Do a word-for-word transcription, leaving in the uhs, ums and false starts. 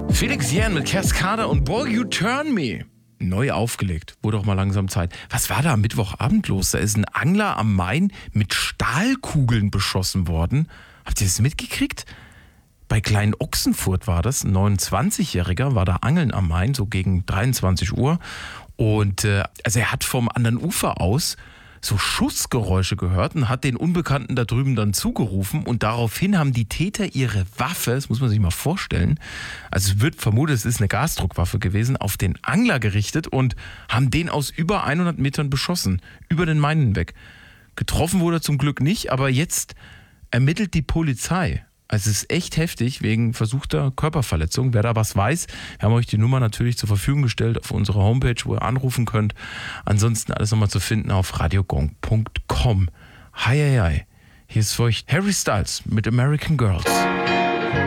Felix Jähn mit Cascada und Boy You Turn Me. Neu aufgelegt. Wurde auch mal langsam Zeit. Was war da am Mittwochabend los? Da ist ein Angler am Main mit Stahlkugeln beschossen worden. Habt ihr das mitgekriegt? Bei Klein Ochsenfurt war das. Ein neunundzwanzigjähriger war da angeln am Main, so gegen dreiundzwanzig Uhr. Und äh, also er hat vom anderen Ufer aus so Schussgeräusche gehört und hat den Unbekannten da drüben dann zugerufen. Und daraufhin haben die Täter ihre Waffe, das muss man sich mal vorstellen, also es wird vermutet, es ist eine Gasdruckwaffe gewesen, auf den Angler gerichtet und haben den aus über hundert Metern beschossen, über den Main hinweg. Getroffen wurde er zum Glück nicht, aber jetzt ermittelt die Polizei. Also es ist echt heftig wegen versuchter Körperverletzung. Wer da was weiß, wir haben euch die Nummer natürlich zur Verfügung gestellt auf unserer Homepage, wo ihr anrufen könnt. Ansonsten alles nochmal zu finden auf radiogong punkt com. Hi, hi, hi. Hier ist für euch Harry Styles mit American Girls.